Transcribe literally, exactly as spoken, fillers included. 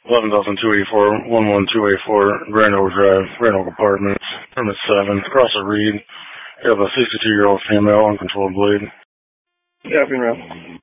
eleven thousand two eighty-four, one one two eight four, Grand Oak Drive, Grand Oak Apartments, permit seven, across the Reed. You have a sixty-two-year-old female, uncontrolled bleed. Yeah, funeral.